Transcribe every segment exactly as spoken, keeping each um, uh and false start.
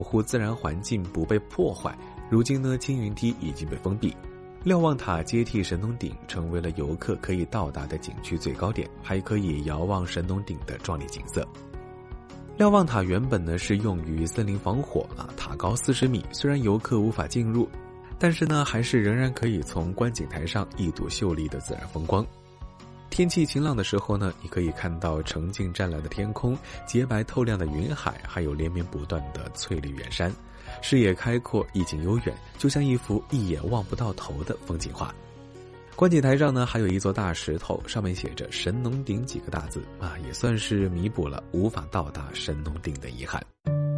护自然环境不被破坏。如今呢，青云梯已经被封闭，瞭望塔接替神农顶，成为了游客可以到达的景区最高点，还可以遥望神农顶的壮丽景色。瞭望塔原本呢是用于森林防火啊，塔高四十米，虽然游客无法进入，但是呢还是仍然可以从观景台上一睹秀丽的自然风光。天气晴朗的时候呢，你可以看到澄净湛蓝的天空、洁白透亮的云海，还有连绵不断的翠绿远山，视野开阔，意境悠远，就像一幅一眼望不到头的风景画。观景台上呢，还有一座大石头，上面写着神农顶几个大字啊，也算是弥补了无法到达神农顶的遗憾。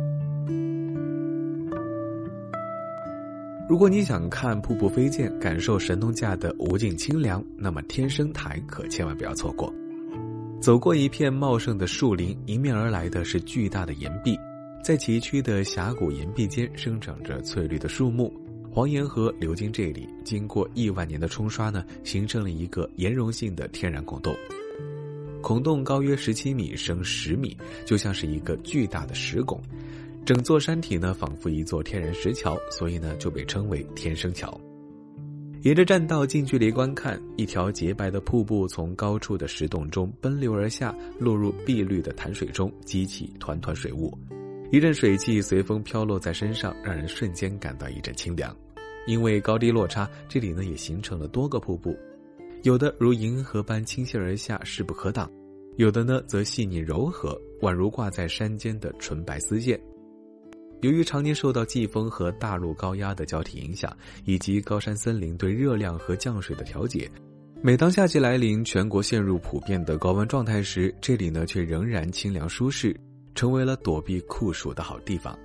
如果你想看瀑布飞溅，感受神农架的无尽清凉，那么天生台可千万不要错过。走过一片茂盛的树林，迎面而来的是巨大的岩壁，在崎岖的峡谷岩壁间生长着翠绿的树木，黄岩河流经这里，经过亿万年的冲刷呢，形成了一个岩溶性的天然孔洞。孔洞高约十七米，深十米，就像是一个巨大的石拱。整座山体呢，仿佛一座天然石桥，所以呢，就被称为天生桥。沿着栈道近距离观看，一条洁白的瀑布从高处的石洞中奔流而下，落入碧绿的潭水中，激起团团水雾。一阵水汽随风飘落在身上，让人瞬间感到一阵清凉。因为高低落差，这里呢也形成了多个瀑布，有的如银河般倾泻而下，势不可挡；有的呢则细腻柔和，宛如挂在山间的纯白丝线。由于常年受到季风和大陆高压的交替影响，以及高山森林对热量和降水的调节，每当夏季来临，全国陷入普遍的高温状态时，这里呢却仍然清凉舒适，成为了躲避酷暑的好地方。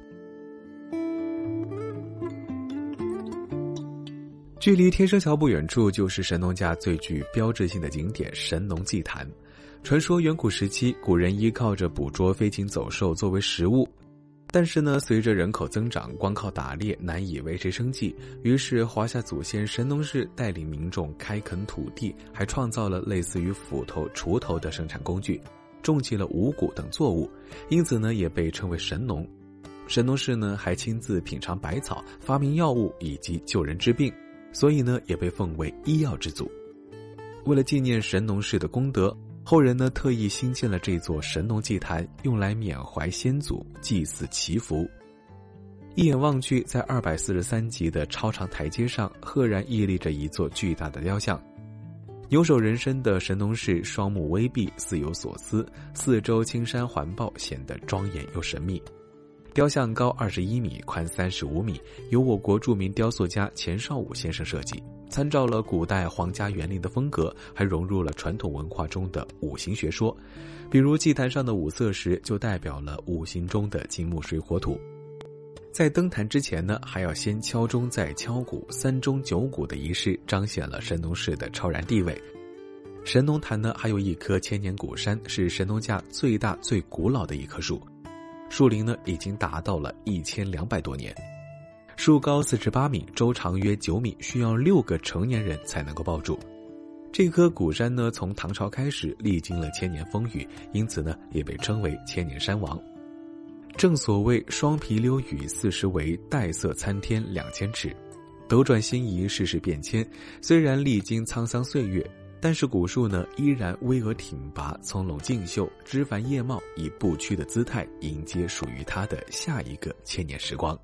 距离天生桥不远处，就是神农架最具标志性的景点神农祭坛。传说远古时期，古人依靠着捕捉飞禽走兽作为食物，但是呢，随着人口增长，光靠打猎难以维持生计，于是华夏祖先神农氏带领民众开垦土地，还创造了类似于斧头、锄头的生产工具，种起了五谷等作物，因此呢，也被称为神农。神农氏呢，还亲自品尝百草，发明药物以及救人治病，所以呢，也被奉为医药之祖。为了纪念神农氏的功德，后人呢特意兴建了这座神农祭坛，用来缅怀先祖、祭祀祈福。一眼望去，在二百四十三级的超长台阶上，赫然屹立着一座巨大的雕像。牛首人身的神农氏双目微闭，似有所思，四周青山环抱，显得庄严又神秘。雕像高二十一米，宽三十五米，由我国著名雕塑家钱绍武先生设计，参照了古代皇家园林的风格，还融入了传统文化中的五行学说。比如祭坛上的五色石就代表了五行中的金木水火土。在登坛之前呢，还要先敲钟再敲鼓，三钟九鼓的仪式彰显了神农氏的超然地位。神农坛呢，还有一棵千年古杉，是神农架最大最古老的一棵树，树龄呢已经达到了一千两百多年。树高四十八米，周长约九米，需要六个成年人才能够抱住。这棵古杉呢，从唐朝开始历经了千年风雨，因此呢，也被称为千年山王。正所谓双皮溜雨四十围，黛色参天两千尺。斗转星移，世事变迁，虽然历经沧桑岁月，但是古树呢依然巍峨挺拔，葱茏劲秀，枝繁叶茂，以不屈的姿态迎接属于它的下一个千年时光。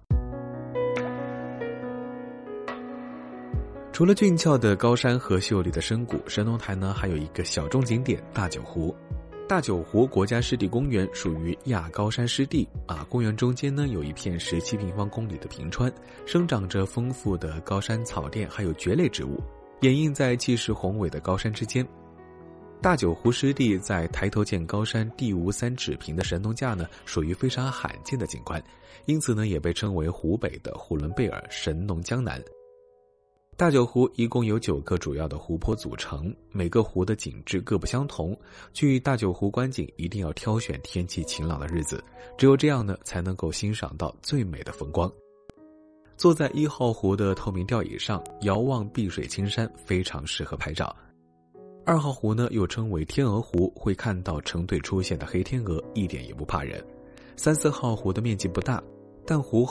除了俊俏的高山和秀丽的深谷，神农坛呢还有一个小众景点大九湖。大九湖国家湿地公园属于亚高山湿地啊，公园中间呢有一片十七平方公里的平川，生长着丰富的高山草甸，还有蕨类植物，掩映在气势宏伟的高山之间。大九湖湿地在抬头见高山地无三尺平的神农架呢，属于非常罕见的景观，因此呢也被称为湖北的呼伦贝尔，神农江南。大九湖一共有九个主要的湖泊组成，每个湖的景致各不相同。去大九湖观景一定要挑选天气晴朗的日子，只有这样呢，才能够欣赏到最美的风光。坐在一号湖的透明吊椅上，遥望碧水青山，非常适合拍照。二号湖呢，又称为天鹅湖，会看到成对出现的黑天鹅，一点也不怕人。三四号湖的面积不大，但湖